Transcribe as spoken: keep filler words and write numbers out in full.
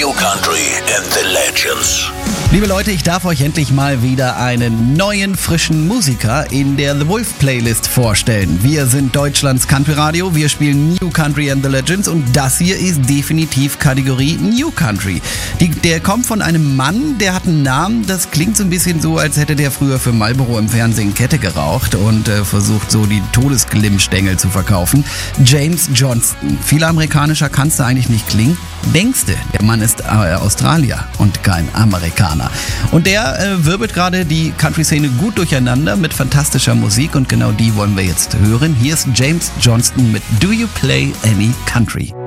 New Country and the Legends. Liebe Leute, ich darf euch endlich mal wieder einen neuen, frischen Musiker in der The Wolf Playlist vorstellen. Wir sind Deutschlands Country Radio, wir spielen New Country and the Legends und das hier ist definitiv Kategorie New Country. Die, der kommt von einem Mann, der hat einen Namen, das klingt so ein bisschen so, als hätte der früher für Marlboro im Fernsehen Kette geraucht und äh, versucht so die Todesglimmstängel zu verkaufen. James Johnston. Viel amerikanischer kannst du eigentlich nicht klingen. Denkste, der Mann ist äh, Australier und kein Amerikaner. Und der äh, wirbelt gerade die Country-Szene gut durcheinander mit fantastischer Musik und genau die wollen wir jetzt hören. Hier ist James Johnston mit Do You Play Any Country?